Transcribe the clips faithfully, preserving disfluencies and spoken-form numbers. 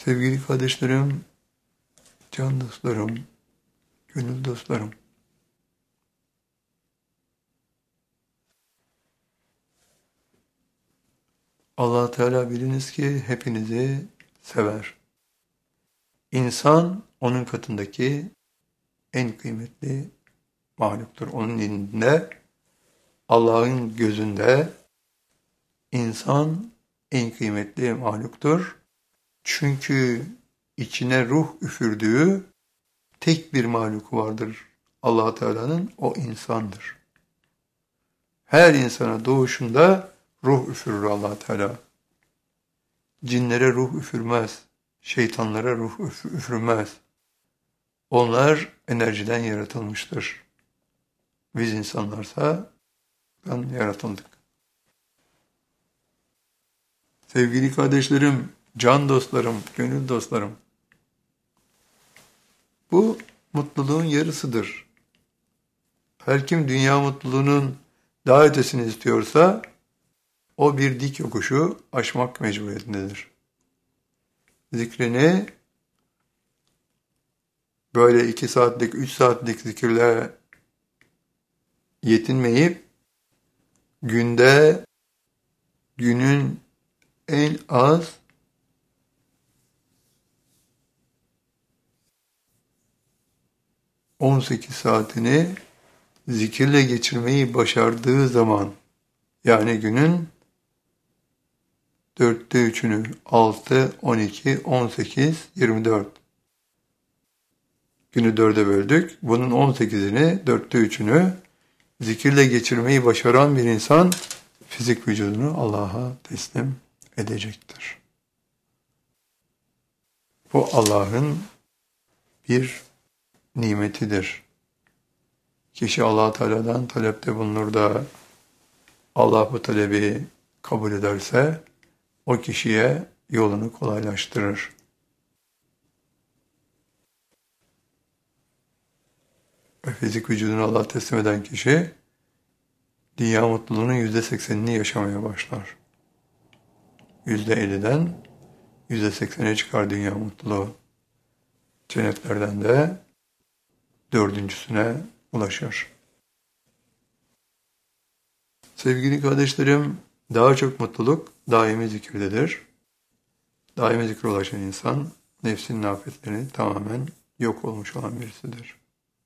Sevgili kardeşlerim, can dostlarım, gönül dostlarım. Allah Teala biliniz ki hepinizi sever. İnsan onun katındaki en kıymetli mahluktur. Onun indinde, Allah'ın gözünde insan en kıymetli mahluktur. Çünkü içine ruh üfürdüğü tek bir mahluku vardır Allah Teala'nın, o insandır. Her insana doğuşunda ruh üfürür Allah Teala. Cinlere ruh üfürmez, şeytanlara ruh üfürmez. Onlar enerjiden yaratılmıştır. Biz insanlarsa yaratıldık. Sevgili kardeşlerim, can dostlarım, gönül dostlarım. Bu mutluluğun yarısıdır. Her kim dünya mutluluğunun daha ötesini istiyorsa, o bir dik yokuşu aşmak mecburiyetindedir. Zikrini böyle iki saatlik, üç saatlik zikirle yetinmeyip, günde, günün en az on sekiz saatini zikirle geçirmeyi başardığı zaman, yani günün dörtte üçünü, altı, on iki, on sekiz, yirmi dört. Günü dörde böldük. Bunun on sekizini, dörtte üçünü zikirle geçirmeyi başaran bir insan fizik vücudunu Allah'a teslim edecektir. Bu Allah'ın bir nimetidir. Kişi Allah Teala'dan talepte bulunur da Allah bu talebi kabul ederse o kişiye yolunu kolaylaştırır. Ve fizik vücudunu Allah teslim eden kişi dünya mutluluğunun yüzde seksenini yaşamaya başlar. Yüzde elliden yüzde seksene çıkar dünya mutluluğu. Cennetlerden de dördüncüsüne ulaşır. Sevgili kardeşlerim, daha çok mutluluk daimi zikirdedir. Daimi zikre ulaşan insan, nefsinin afetlerini tamamen yok olmuş olan birisidir.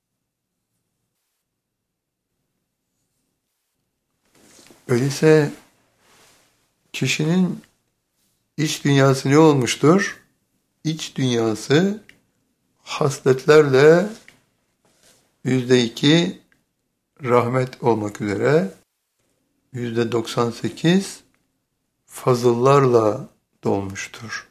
Öyleyse kişinin iç dünyası ne olmuştur? İç dünyası hasletlerle yüzde iki rahmet olmak üzere yüzde doksan sekiz fazıllarla dolmuştur.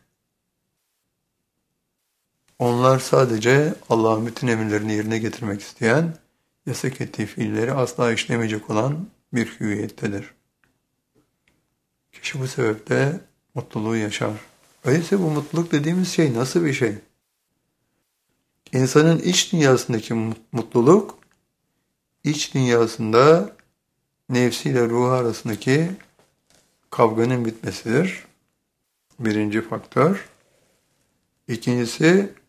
Onlar sadece Allah'ın bütün emirlerini yerine getirmek isteyen, yasak ettiği fiilleri asla işlemeyecek olan bir hüviyettedir. Kişi bu sebeple mutluluğu yaşar. Öyleyse bu mutluluk dediğimiz şey nasıl bir şey? İnsanın iç dünyasındaki mutluluk, iç dünyasında nefsiyle ruhu arasındaki kavganın bitmesidir. Birinci faktör. İkincisi,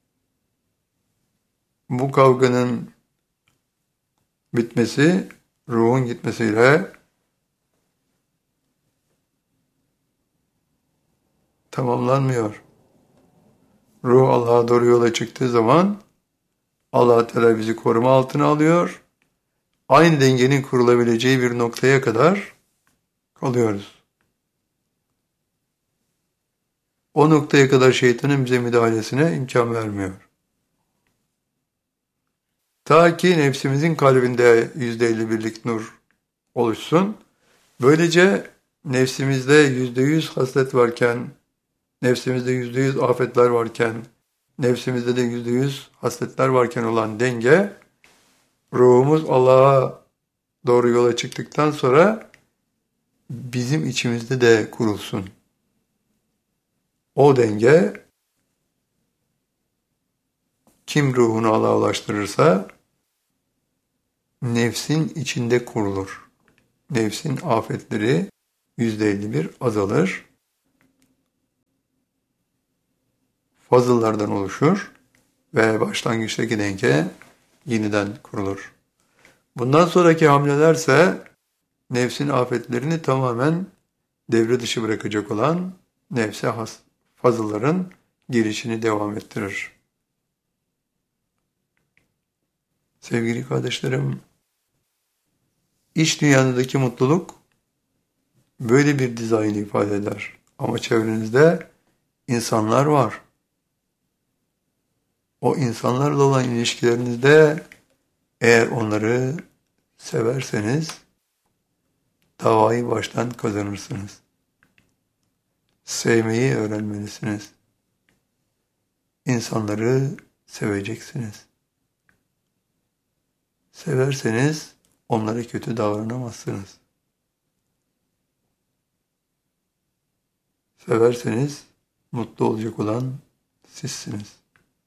bu kavganın bitmesi, ruhun gitmesiyle tamamlanmıyor. Ruh Allah'a doğru yola çıktığı zaman Allah Teala bizi koruma altına alıyor. Aynı dengenin kurulabileceği bir noktaya kadar kalıyoruz. O noktaya kadar şeytanın bize müdahalesine imkan vermiyor. Ta ki nefsimizin kalbinde yüzde elli birlik nur oluşsun. Böylece nefsimizde yüzde yüz haslet varken, nefsimizde yüzde yüz afetler varken, nefsimizde de yüzde yüz hasletler varken olan denge, ruhumuz Allah'a doğru yola çıktıktan sonra bizim içimizde de kurulsun. O denge, kim ruhunu Allah'a ulaştırırsa, nefsin içinde kurulur. Nefsin afetleri yüzde elli bir azalır. fazıllardan oluşur ve başlangıçtaki denge yeniden kurulur. Bundan sonraki hamlelerse nefsin afetlerini tamamen devre dışı bırakacak olan nefse has fazılların gelişini devam ettirir. Sevgili kardeşlerim, iç dünyadaki mutluluk böyle bir dizaynı ifade eder. Ama çevrenizde insanlar var. O insanlarla olan ilişkilerinizde eğer onları severseniz davayı baştan kazanırsınız. Sevmeyi öğrenmelisiniz. İnsanları seveceksiniz. Severseniz onlara kötü davranamazsınız. Severseniz mutlu olacak olan sizsiniz.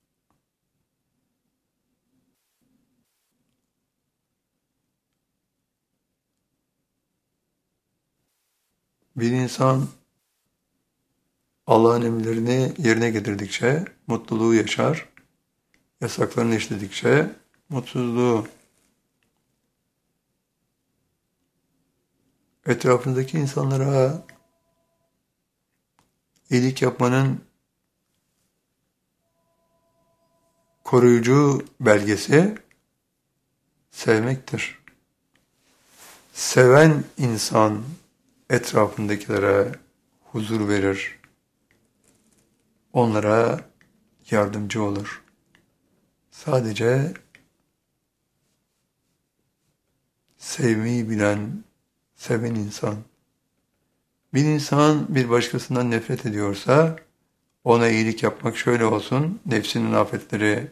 Bir insan Allah'ın emirlerini yerine getirdikçe mutluluğu yaşar, yasaklarını işledikçe mutsuzluğu. Etrafındaki insanlara iyilik yapmanın koruyucu belgesi sevmektir. Seven insan etrafındakilere huzur verir. Onlara yardımcı olur. Sadece sevmeyi bilen, seven insan. Bir insan bir başkasından nefret ediyorsa ona iyilik yapmak şöyle olsun, nefsinin afetleri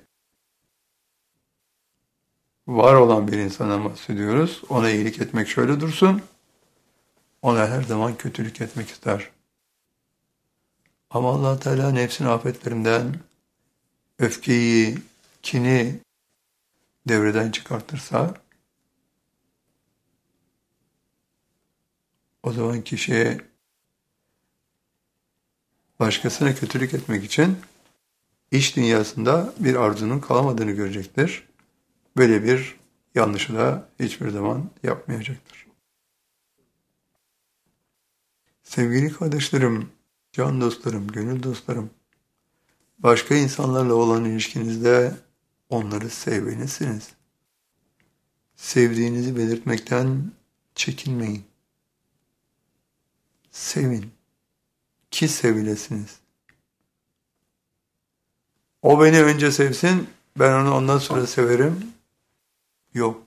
var olan bir insandan bahsediyoruz. Ona iyilik etmek şöyle dursun, ona her zaman kötülük etmek ister. Ama Allah Teala nefsin afetlerinden öfkeyi, kini devreden çıkartırsa o zaman kişi başkasına kötülük etmek için iç dünyasında bir arzunun kalamadığını görecektir. Böyle bir yanlışı da hiçbir zaman yapmayacaktır. Sevgili kardeşlerim, can dostlarım, gönül dostlarım, başka insanlarla olan ilişkinizde onları sevmelisiniz. Sevdiğinizi belirtmekten çekinmeyin. Sevin ki sevilesiniz. O beni önce sevsin, ben onu ondan sonra severim. Yok.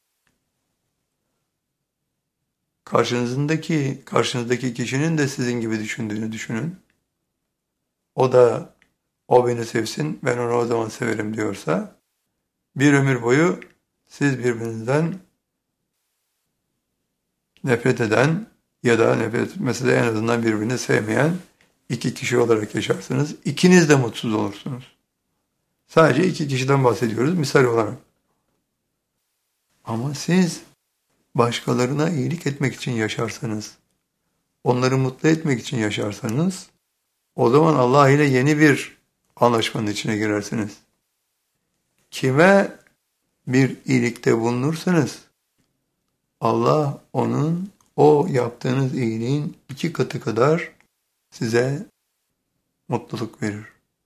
Karşınızdaki, karşınızdaki kişinin de sizin gibi düşündüğünü düşünün. O da o beni sevsin, ben onu o zaman severim diyorsa, bir ömür boyu siz birbirinizden nefret eden ya da nefret etmesi de en azından birbirini sevmeyen iki kişi olarak yaşarsınız. İkiniz de mutsuz olursunuz. Sadece iki kişiden bahsediyoruz misal olarak. Ama siz başkalarına iyilik etmek için yaşarsanız, onları mutlu etmek için yaşarsanız, o zaman Allah ile yeni bir anlaşmanın içine girersiniz. Kime bir iyilikte bulunursanız, Allah onun o yaptığınız iyiliğin iki katı kadar size mutluluk verir.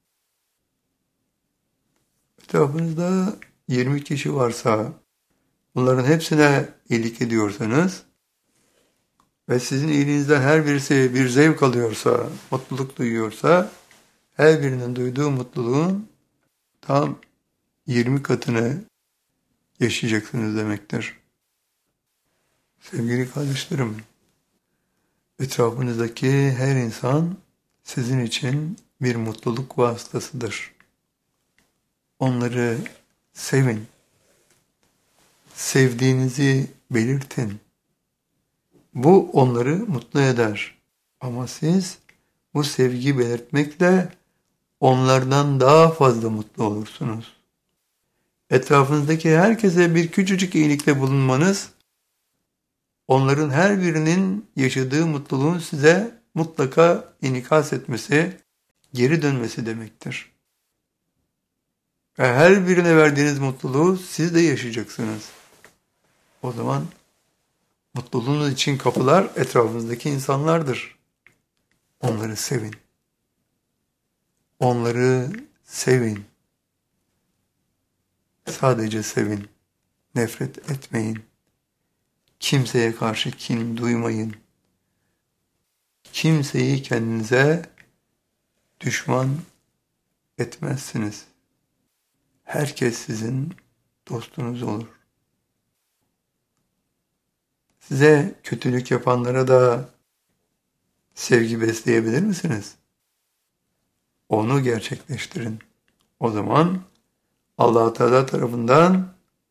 Etrafınızda yirmi kişi varsa, bunların hepsine iyilik ediyorsanız ve sizin iyiliğinizden her birisi bir zevk alıyorsa, mutluluk duyuyorsa, her birinin duyduğu mutluluğun tam yirmi katını yaşayacaksınız demektir. Sevgili kardeşlerim, etrafınızdaki her insan sizin için bir mutluluk vasıtasıdır. Onları sevin. Sevdiğinizi belirtin. Bu onları mutlu eder. Ama siz bu sevgi belirtmekle onlardan daha fazla mutlu olursunuz. Etrafınızdaki herkese bir küçücük iyilikte bulunmanız, onların her birinin yaşadığı mutluluğun size mutlaka inikas etmesi, geri dönmesi demektir. Ve her birine verdiğiniz mutluluğu siz de yaşayacaksınız. O zaman mutluluğunuz için kapılar etrafınızdaki insanlardır. Onları sevin. Onları sevin. Sadece sevin. Nefret etmeyin. Kimseye karşı kin duymayın. Kimseyi kendinize düşman etmezsiniz. Herkes sizin dostunuz olur. Size kötülük yapanlara da sevgi besleyebilir misiniz? Onu gerçekleştirin. O zaman Allah Teala tarafından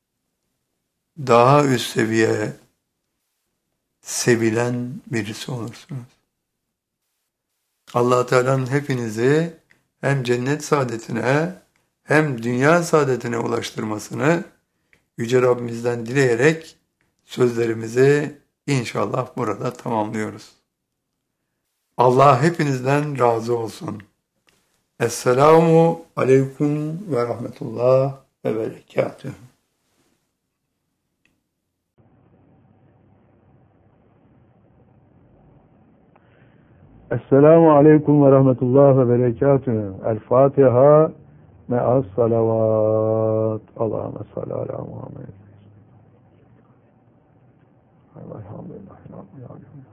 daha üst seviye sevilen birisi olursunuz. Allah Teala'nın hepinizi hem cennet saadetine hem dünya saadetine ulaştırmasını Yüce Rabbimizden dileyerek sözlerimizi inşallah burada tamamlıyoruz. Allah hepinizden razı olsun. Esselamu aleyküm ve rahmetullah ve berekatuhu. Esselamu aleyküm ve rahmetullah ve berekatühü. El Fatiha me'as salavat. Allahümme salli ala Muhammed. Elhamdülillah.